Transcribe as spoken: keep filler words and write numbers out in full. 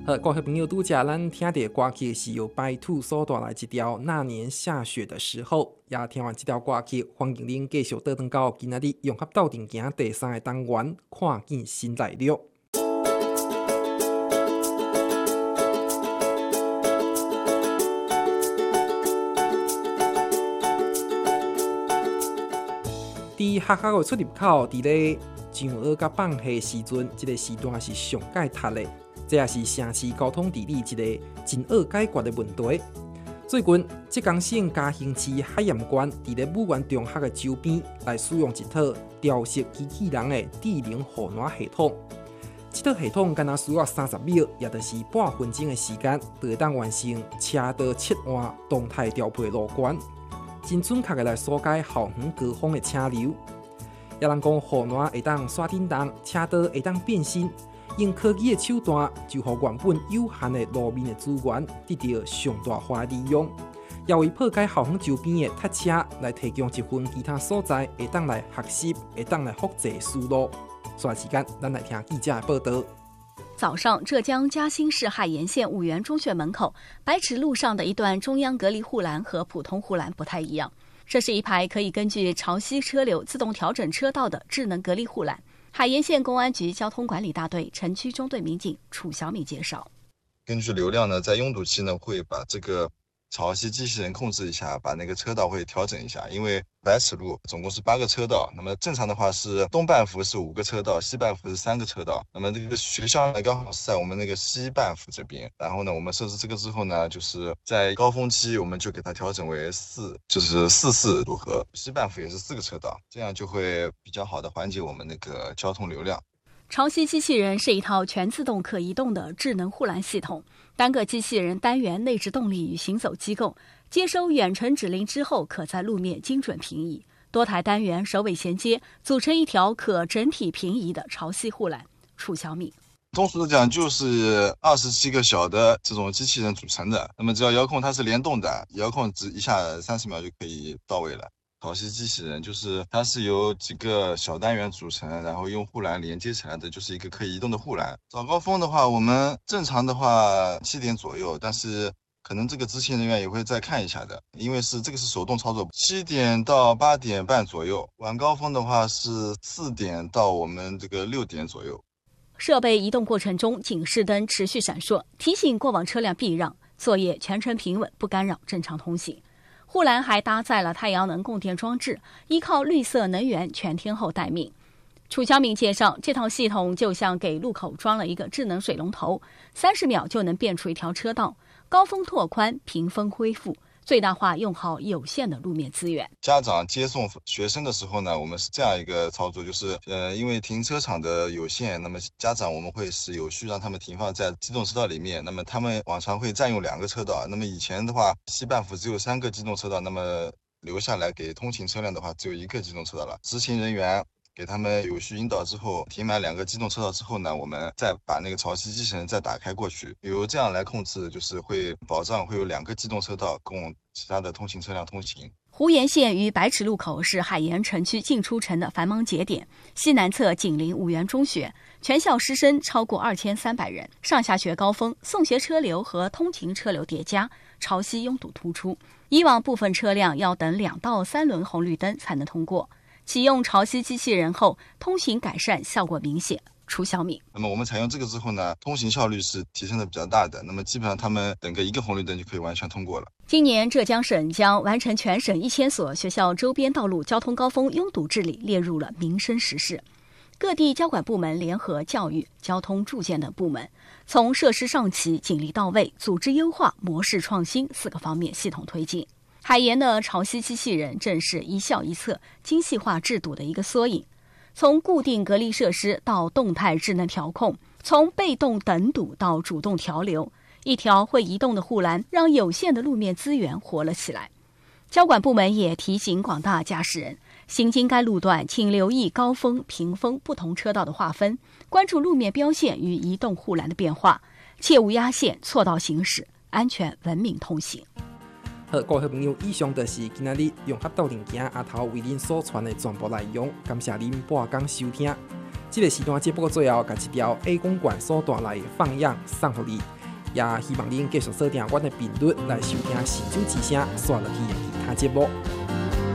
好，各位朋友，拄则咱听到歌曲是由白兔所带来一条《那年下雪的时候》，也听完这条歌曲，欢迎您继续倒转到今仔日融合斗阵行第三个单元，看见新来了。伫学校的出入口，伫咧上学甲放学时阵，这个时段是上解读的。这也是城市交通治理一个真好解决的问题。最近，浙江省嘉兴市海盐县伫咧武原中学的周边来使用一套调色机器人的智能护栏系统。这套系统仅需要三十秒，也就是半分钟的时间，就会当完成车道切换、动态调配路权，真准确的来疏解校园高峰的车流。也人讲护栏会当刷振动，车道会当变身。用科技的手段，就让原本有限的路面的资源得到上大化利用，也为破解校园周边的塞车来提供一份其他所在会当来学习、会当来复习思路。刷时间，咱来听记者的报道。 早上，浙江嘉兴市海盐县五原中学门口白尺路上的一段中央隔离护栏和普通护栏不太一样，这是一排可以根据潮汐车流自动调整车道的智能隔离护栏。海盐县公安局交通管理大队城区中队民警楚小敏介绍， 根据流量呢，在拥堵期呢会把这个潮汐机器人控制一下，把那个车道会调整一下。因为百尺路总共是八个车道，那么正常的话是东半幅是五个车道，西半幅是三个车道。那么这个学校呢刚好是在我们那个西半幅这边，然后呢我们设置这个之后呢，就是在高峰期我们就给它调整为四，就是四四组合，西半幅也是四个车道，这样就会比较好的缓解我们那个交通流量。 潮汐机器人是一套全自动可移动的智能护栏系统，单个机器人单元内置动力与行走机构，接收远程指令之后，可在路面精准平移。多台单元首尾衔接，组成一条可整体平移的潮汐护栏。楚小敏， 通俗的讲，就是二十七个小的这种机器人组成的。那么只要遥控它是联动的，遥控只一下三十秒就可以到位了。潮汐机器人就是它是由几个小单元组成，然后用护栏连接起来的，就是一个可以移动的护栏。早高峰的话，我们正常的话七点左右，但是可能这个执行人员也会再看一下的，因为是这个是手动操作，七点到八点半左右。晚高峰的话是四点到我们这个六点左右。 设备移动过程中，警示灯持续闪烁，提醒过往车辆避让，作业全程平稳，不干扰正常通行。护栏还搭载了太阳能供电装置，依靠绿色能源全天候待命。楚小敏介绍，这套系统就像给路口装了一个智能水龙头，三十秒就能变出一条车道，高峰拓宽，平峰恢复，最大化用好有限的路面资源。 家长接送学生的时候呢，我们是这样一个操作，就是呃，因为停车场的有限，那么家长我们会是有序让他们停放在机动车道里面。那么他们往常会占用两个车道，那么以前的话，西半幅只有三个机动车道，那么留下来给通勤车辆的话，只有一个机动车道了。执勤人员给他们有序引导之后，停满两个机动车道之后呢，我们再把那个潮汐机器人再打开过去，比如这样来控制，就是会保障会有两个机动车道供其他的通勤车辆通行。 胡沿线与白尺路口是海盐城区进出城的繁忙节点，西南侧紧邻五原中学，全校师生超过二千三百人。上下学高峰，送学车流和通勤车流叠加，潮汐拥堵突出。以往部分车辆要等两到三轮红绿灯才能通过。启用潮汐机器人后，通行改善效果明显。楚小敏， 那么我们采用这个之后呢，通行效率是提升的比较大的，那么基本上他们等个一个红绿灯就可以完全通过了。 今年浙江省将完成全省一千所学校周边道路交通高峰拥堵治理列入了民生实事。各地交管部门联合教育、交通住建等部门，从设施上起、警力到位、组织优化、模式创新四个方面系统推进。海盐的潮汐机器人正是一校一策、精细化制度的一个缩影。从固定隔离设施到动态智能调控，从被动等堵到主动调流，一条会移动的护栏让有限的路面资源活了起来。交管部门也提醒广大驾驶人，行经该路段请留意高峰、平峰不同车道的划分，关注路面标线与移动护栏的变化，切勿压线错道行驶，安全文明通行。 好，各位朋友，以上就是今仔日融合斗阵行阿头为您所传的全部内容，感谢您半工收听。这个时段节目最后，把这条 A 公馆所带来的放养送给你， 也希望您继续锁定阮的频率来收听《市州之声》，刷落去其他节目。